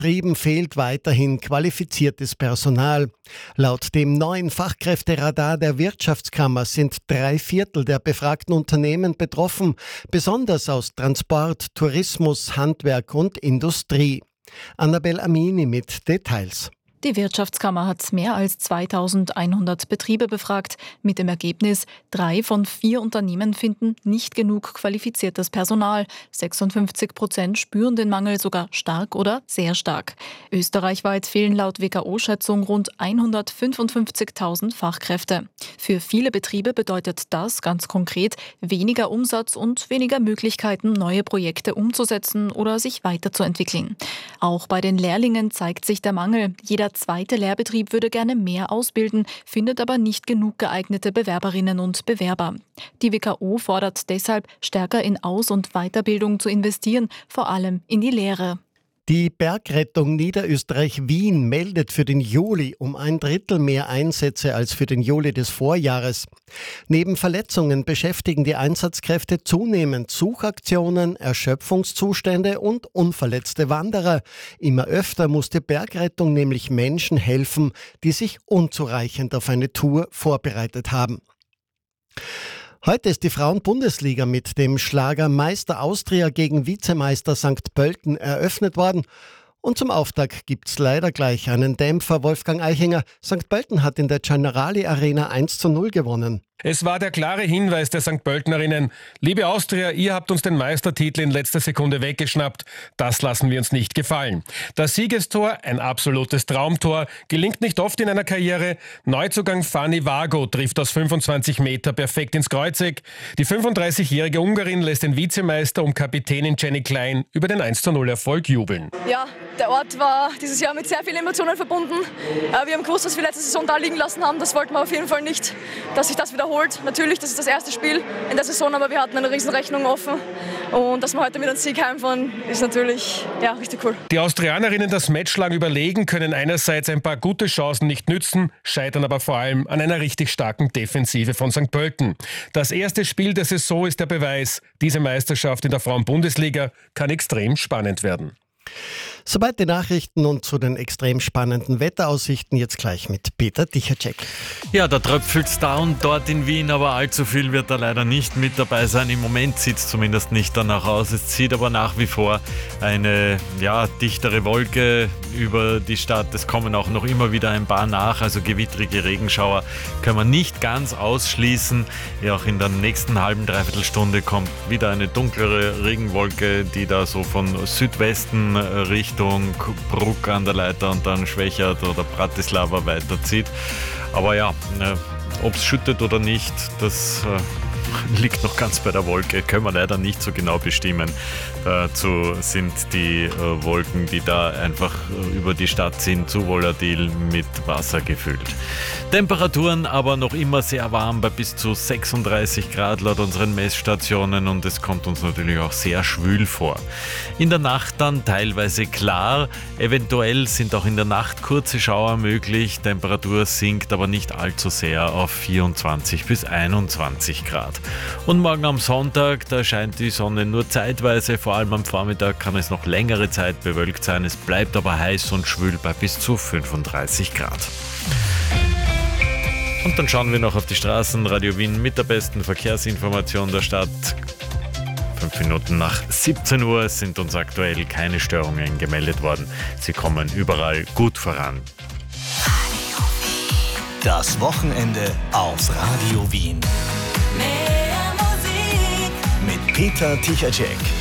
Betrieben fehlt weiterhin qualifiziertes Personal. Laut dem neuen Fachkräfteradar der Wirtschaftskammer sind 3/4 der befragten Unternehmen betroffen, besonders aus Transport, Tourismus, Handwerk und Industrie. Annabel Amini mit Details. Die Wirtschaftskammer hat mehr als 2100 Betriebe befragt, mit dem Ergebnis, 3 von 4 Unternehmen finden nicht genug qualifiziertes Personal. 56% spüren den Mangel sogar stark oder sehr stark. Österreichweit fehlen laut WKO-Schätzung rund 155.000 Fachkräfte. Für viele Betriebe bedeutet das ganz konkret weniger Umsatz und weniger Möglichkeiten, neue Projekte umzusetzen oder sich weiterzuentwickeln. Auch bei den Lehrlingen zeigt sich der Mangel. Jeder zweite Lehrbetrieb würde gerne mehr ausbilden, findet aber nicht genug geeignete Bewerberinnen und Bewerber. Die WKO fordert deshalb, stärker in Aus- und Weiterbildung zu investieren, vor allem in die Lehre. Die Bergrettung Niederösterreich-Wien meldet für den Juli um 1/3 mehr Einsätze als für den Juli des Vorjahres. Neben Verletzungen beschäftigen die Einsatzkräfte zunehmend Suchaktionen, Erschöpfungszustände und unverletzte Wanderer. Immer öfter muss die Bergrettung nämlich Menschen helfen, die sich unzureichend auf eine Tour vorbereitet haben. Heute ist die Frauen-Bundesliga mit dem Schlager Meister Austria gegen Vizemeister St. Pölten eröffnet worden. Und zum Auftakt gibt's leider gleich einen Dämpfer. Wolfgang Eichinger, St. Pölten hat in der Generali Arena 1:0 gewonnen. Es war der klare Hinweis der St. Pöltenerinnen. Liebe Austria, ihr habt uns den Meistertitel in letzter Sekunde weggeschnappt. Das lassen wir uns nicht gefallen. Das Siegestor, ein absolutes Traumtor, gelingt nicht oft in einer Karriere. Neuzugang Fanny Vago trifft aus 25 Meter perfekt ins Kreuzeck. Die 35-jährige Ungarin lässt den Vizemeister um Kapitänin Jenny Klein über den 1:0-Erfolg jubeln. Ja, der Ort war dieses Jahr mit sehr vielen Emotionen verbunden. Wir haben gewusst, was wir letzte Saison da liegen lassen haben. Das wollten wir auf jeden Fall nicht, dass sich das wiederholt. Natürlich, das ist das erste Spiel in der Saison, aber wir hatten eine riesen Rechnung offen. Und dass wir heute mit einem Sieg heimfahren, ist natürlich richtig cool. Die Austrianerinnen das Match lang überlegen, können einerseits ein paar gute Chancen nicht nützen, scheitern aber vor allem an einer richtig starken Defensive von St. Pölten. Das erste Spiel der Saison ist der Beweis. Diese Meisterschaft in der Frauen-Bundesliga kann extrem spannend werden. Soweit die Nachrichten und zu den extrem spannenden Wetteraussichten jetzt gleich mit Peter Tichacek. Ja, da tröpfelt's da und dort in Wien, aber allzu viel wird da leider nicht mit dabei sein. Im Moment sieht es zumindest nicht danach aus. Es zieht aber nach wie vor eine dichtere Wolke über die Stadt. Es kommen auch noch immer wieder ein paar nach, also gewittrige Regenschauer können wir nicht ganz ausschließen. Ja, auch in der nächsten halben, dreiviertel Stunde kommt wieder eine dunklere Regenwolke, die da so von Südwesten Richtung Bruck an der Leiter und dann Schwächert oder Bratislava weiterzieht. Aber ja, ob es schüttet oder nicht, das liegt noch ganz bei der Wolke, können wir leider nicht so genau bestimmen. Dazu sind die Wolken, die da einfach über die Stadt sind, zu volatil mit Wasser gefüllt. Temperaturen aber noch immer sehr warm, bei bis zu 36 Grad laut unseren Messstationen, und es kommt uns natürlich auch sehr schwül vor. In der Nacht dann teilweise klar, eventuell sind auch in der Nacht kurze Schauer möglich, Temperatur sinkt aber nicht allzu sehr auf 24 bis 21 Grad. Und morgen am Sonntag, da scheint die Sonne nur zeitweise, vor allem am Vormittag kann es noch längere Zeit bewölkt sein, es bleibt aber heiß und schwül bei bis zu 35 Grad. Und dann schauen wir noch auf die Straßen. Radio Wien mit der besten Verkehrsinformation der Stadt. 5 Minuten nach 17 Uhr sind uns aktuell keine Störungen gemeldet worden. Sie kommen überall gut voran. Das Wochenende auf Radio Wien. Mehr Musik mit Peter Tichacek.